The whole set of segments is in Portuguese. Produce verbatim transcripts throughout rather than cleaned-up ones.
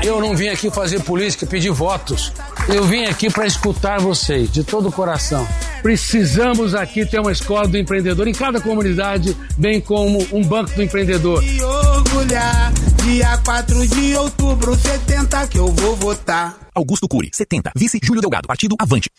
Eu não vim aqui fazer política, pedir votos. Eu vim aqui para escutar vocês, de todo o coração. Precisamos aqui ter uma escola do empreendedor em cada comunidade, bem como um banco do empreendedor. E orgulhar, dia quatro de outubro, setenta que eu vou votar. Augusto Cury, setenta. Vice Júlio Delgado, partido Avante.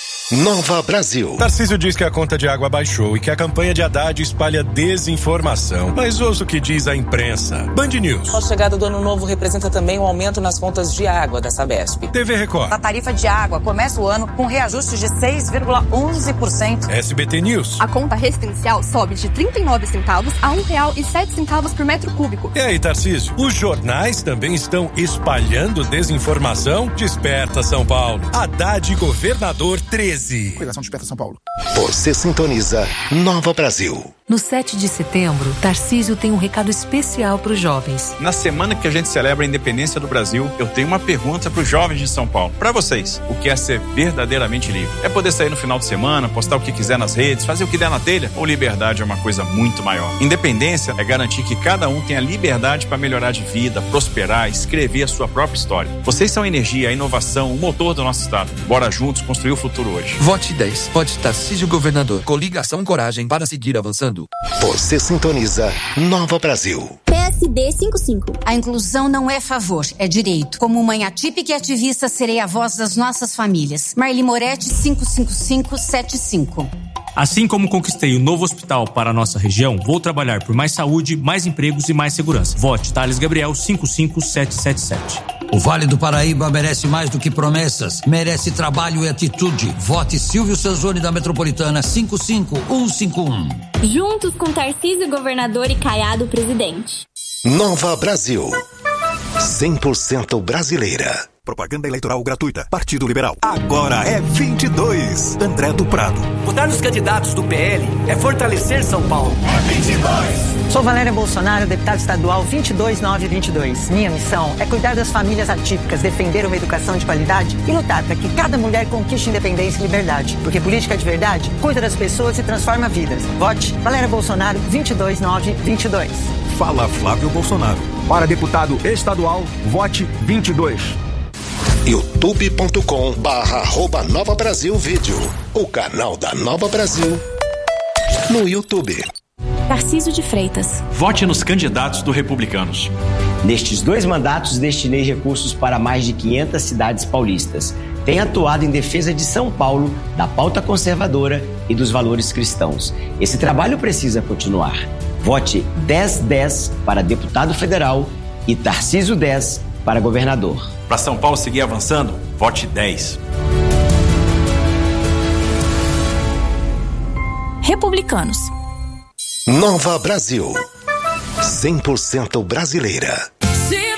Nova Brasil. Tarcísio diz que a conta de água baixou e que a campanha de Haddad espalha desinformação. Mas ouça o que diz a imprensa. Band News. A chegada do ano novo representa também um aumento nas contas de água da Sabesp. T V Record. A tarifa de água começa o ano com reajuste de seis vírgula onze por cento. S B T News. A conta residencial sobe de trinta e nove centavos a um real e sete centavos por metro cúbico. E aí, Tarcísio? Os jornais também estão espalhando desinformação? Desperta São Paulo. Haddad governador treze. Coligação Desperta São Paulo. Você sintoniza Nova Brasil. No sete de setembro, Tarcísio tem um recado especial para os jovens. Na semana que a gente celebra a independência do Brasil, eu tenho uma pergunta para os jovens de São Paulo. Para vocês, o que é ser verdadeiramente livre? É poder sair no final de semana, postar o que quiser nas redes, fazer o que der na telha? Ou liberdade é uma coisa muito maior? Independência é garantir que cada um tenha liberdade para melhorar de vida, prosperar, escrever a sua própria história. Vocês são a energia, a inovação, o motor do nosso estado. Bora juntos construir o futuro hoje. Vote dez. Vote Tarcísio Governador. Coligação Coragem para seguir avançando. Você sintoniza Nova Brasil. P S D cinquenta e cinco. A inclusão não é favor, é direito. Como mãe atípica e ativista, serei a voz das nossas famílias. Marli Moretti, cinco cinco cinco sete cinco. Assim como conquistei o novo hospital para a nossa região, vou trabalhar por mais saúde, mais empregos e mais segurança. Vote Thales Gabriel, cinco cinco sete sete sete. O Vale do Paraíba merece mais do que promessas, merece trabalho e atitude. Vote Silvio Sanzoni da Metropolitana, cinco cinco um cinco um. Juntos com Tarcísio Governador e Caiado Presidente. Nova Brasil. cem por cento brasileira. Propaganda eleitoral gratuita. Partido Liberal. Agora é vinte e dois. André do Prado. Votar nos candidatos do P L é fortalecer São Paulo. É vinte e dois. Sou Valéria Bolsonaro, deputada estadual vinte e dois nove vinte e dois. Minha missão é cuidar das famílias atípicas, defender uma educação de qualidade e lutar para que cada mulher conquiste independência e liberdade. Porque política de verdade cuida das pessoas e transforma vidas. Vote Valéria Bolsonaro vinte e dois nove vinte e dois. Fala Flávio Bolsonaro. Para deputado estadual, vote vinte e dois. youtube ponto com barra arroba Nova Brasil Vídeo. O canal da Nova Brasil no YouTube. Tarcísio de Freitas. Vote nos candidatos do Republicanos. Nestes dois mandatos, destinei recursos para mais de quinhentas cidades paulistas. Tenho atuado em defesa de São Paulo, da pauta conservadora e dos valores cristãos. Esse trabalho precisa continuar. Vote dez dez para deputado federal e Tarcísio dez para governador. Para São Paulo seguir avançando, vote dez. Republicanos. Nova Brasil. cem por cento brasileira. Se